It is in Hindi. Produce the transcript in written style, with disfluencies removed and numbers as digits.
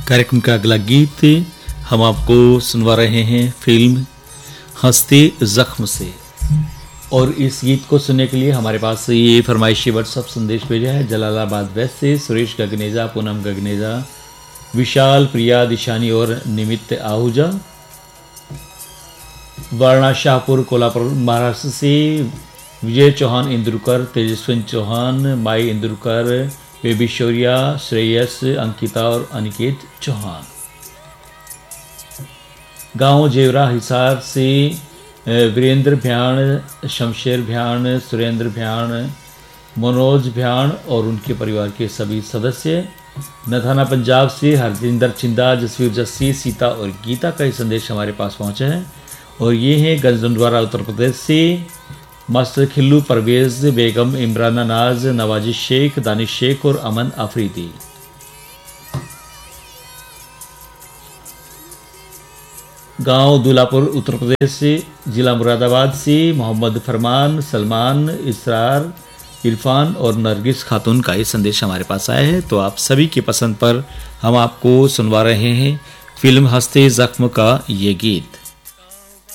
कार्यक्रम का अगला गीत हम आपको सुनवा रहे हैं फिल्म हंसते जख्म से। और इस गीत को सुनने के लिए हमारे पास ये फरमाइशी व्हाट्सएप संदेश भेजा है जलालाबाद वेस्ट से सुरेश गगनेजा, पूनम गगनेजा, विशाल, प्रिया, दिशानी और निमित्त आहूजा। वारणा शाहपुर कोल्हापुर महाराष्ट्र से विजय चौहान इंद्रुकर, तेजस्विन चौहान, माई इंद्रुकर, बेबी शौर्या, श्रेयस, अंकिता और अनिकेत चौहान। गांव जेवरा हिसार से वीरेंद्र भ्याण, शमशेर भ्याण, सुरेंद्र भ्याण, मनोज भ्याण और उनके परिवार के सभी सदस्य। नथाना पंजाब से हरजिंदर चिंदा, जसवीर जस्सी, सीता और गीता का ये संदेश हमारे पास पहुंचा है। और ये है गंजडवारा उत्तर प्रदेश से मास्टर खिल्लू, परवेज बेगम, इमराना नाज, नवाजी शेख, दानिश शेख और अमन अफरीदी। गांव दूलापुर उत्तर प्रदेश से जिला मुरादाबाद से मोहम्मद फरमान, सलमान, इसरार, इरफान और नरगिस खातून का ये संदेश हमारे पास आया है। तो आप सभी की पसंद पर हम आपको सुनवा रहे हैं फिल्म हंसते जख्म का ये गीत।